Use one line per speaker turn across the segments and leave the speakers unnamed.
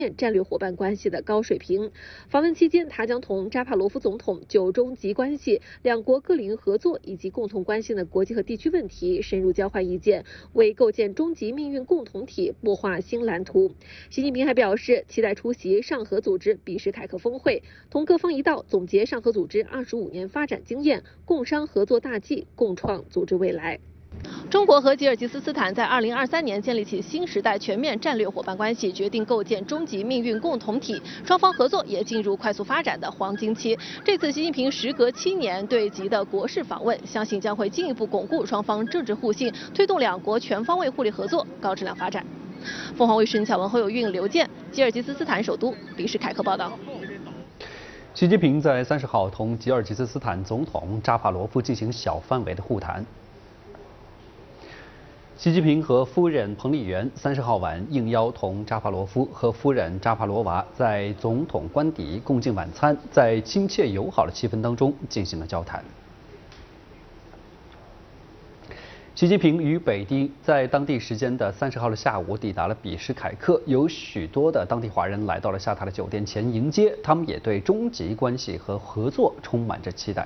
战略伙伴关系的高水平。访问期间，他将同扎帕罗夫总统就中吉关系、两国各领域合作以及共同关心的国际和地区问题深入交换意见，为构建中吉命运共同体擘画新蓝图。习近平还表示，期待出席上合组织比什凯克峰会，同各方一道总结上合组织25年发展经验，共商合作大计，共创组织未来。中国和吉尔吉斯斯坦在2023年建立起新时代全面战略伙伴关系，决定构建中吉命运共同体，双方合作也进入快速发展的黄金期。这次习近平时隔7年对吉的国事访问，相信将会进一步巩固双方政治互信，推动两国全方位互利合作高质量发展。凤凰卫视小文侯有运、刘健，吉尔吉斯斯坦首都比什凯克报道。
习近平在30号同吉尔吉斯斯坦总统扎帕罗夫进行小范围的互谈。习近平和夫人彭丽媛30号晚应邀同扎帕罗夫和夫人扎帕罗娃在总统官邸共进晚餐，在亲切友好的气氛当中进行了交谈。习近平于北京在当地时间的30号的下午抵达了比什凯克，有许多的当地华人来到了下榻的酒店前迎接，他们也对中吉关系和合作充满着期待。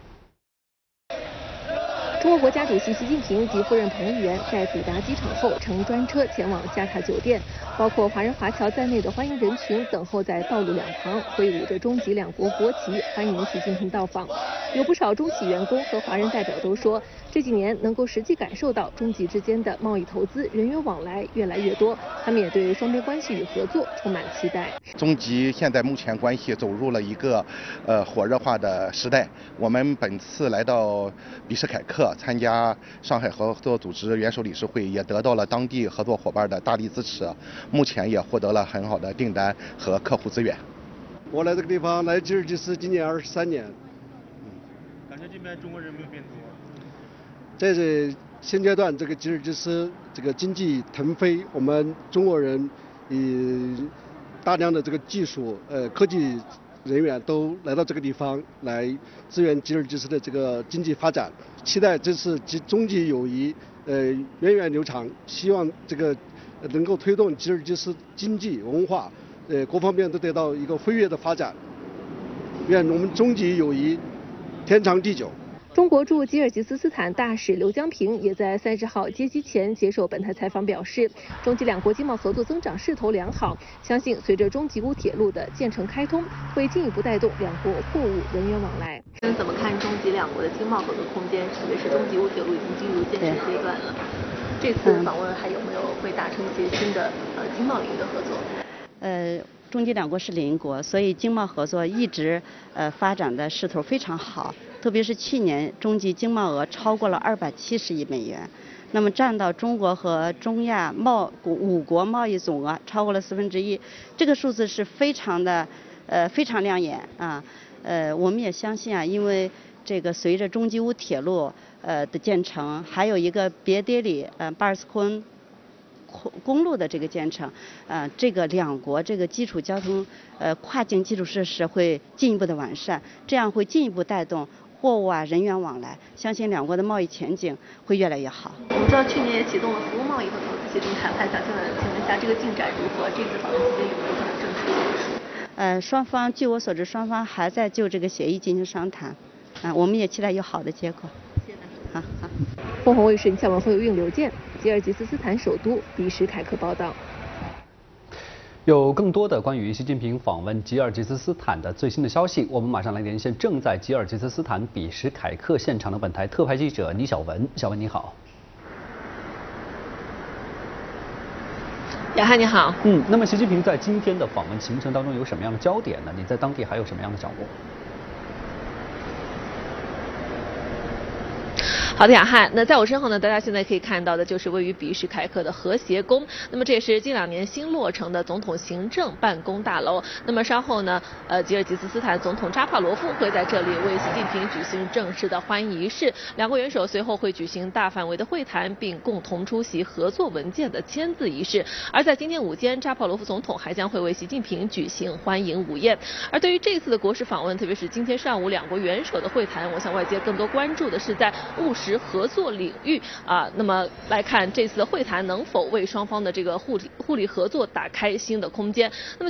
中国国家主席习近平及夫人彭丽媛在抵达机场后，乘专车前往下榻酒店，包括华人华侨在内的欢迎人群等候在道路两旁，挥舞着中吉两国国旗，欢迎习近平到访。有不少中企员工和华人代表都说，这几年能够实际感受到中吉之间的贸易投资、人员往来越来越多，他们也对双边关系与合作充满期待。
中吉现在目前关系走入了一个火热化的时代。我们本次来到比什凯克参加上海合作组织元首理事会，也得到了当地合作伙伴的大力支持，目前也获得了很好的订单和客户资源。
我来这个地方来吉尔吉斯今年23年，
感觉这边中国人没有变多。
在这现阶段，这个吉尔吉斯这个经济腾飞，我们中国人以大量的这个技术科技人员都来到这个地方来支援吉尔吉斯的这个经济发展，期待这次中吉友谊源远流长，希望这个能够推动吉尔吉斯经济文化各方面都得到一个飞跃的发展，愿我们中吉友谊天长地久。
中国驻吉尔吉斯斯坦大使刘江平也在30号接机前接受本台采访，表示，中吉两国经贸合作增长势头良好，相信随着中吉乌铁路的建成开通，会进一步带动两国货物人员往来。怎么看中吉两国的经贸合作空间？特别是中吉乌铁路已经进入建设阶段了，这次访问还有没有会达成一些新的经贸领域的合作？
中吉两国是邻国，所以经贸合作一直发展的势头非常好。特别是去年中吉经贸额超过了270亿美元，那么占到中国和中亚5国贸易总额超过了1/4，这个数字是非常亮眼啊。我们也相信啊，因为这个随着中吉乌铁路的建成，还有一个别迭里巴尔斯库恩公路的这个建成，这个两国这个基础交通跨境基础设施会进一步的完善，这样会进一步带动货物人员往来，相信两国的贸易前景会越来越好。
我们知道去年也启动了服务贸易和投资协定谈判，想请问下这个进展如何？这次访问期间有没有可能正式结束？
双方据我所知，双方还在就这个协议进行商谈，我们也期待有好的结果。
谢谢大家。好。凤凰卫视小文侯有运、刘健，吉尔吉斯斯坦首都比什凯克报道。
有更多的关于习近平访问吉尔吉斯斯坦的最新的消息，我们马上来连线正在吉尔吉斯斯坦比什凯克现场的本台特派记者倪晓文。小文你好。
雅翰你好。
那么习近平在今天的访问行程当中有什么样的焦点呢？你在当地还有什么样的掌握？
好的，雅翰。那在我身后呢，大家现在可以看到的就是位于比什凯克的和谐宫。那么这也是近2年新落成的总统行政办公大楼。那么稍后呢，吉尔吉斯斯坦总统扎帕罗夫会在这里为习近平举行正式的欢迎仪式。两国元首随后会举行大范围的会谈，并共同出席合作文件的签字仪式。而在今天午间，扎帕罗夫总统还将会为习近平举行欢迎午宴。而对于这次的国事访问，特别是今天上午两国元首的会谈，我想外界更多关注的是在务实实合作领域那么来看这次的会谈能否为双方的这个互利合作打开新的空间。那么